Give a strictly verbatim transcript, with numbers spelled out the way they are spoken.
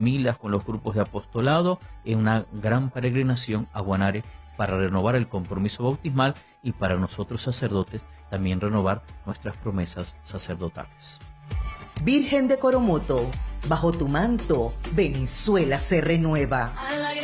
Milas con los grupos de apostolado en una gran peregrinación a Guanare para renovar el compromiso bautismal y para nosotros sacerdotes también renovar nuestras promesas sacerdotales. Virgen de Coromoto, bajo tu manto, Venezuela se renueva.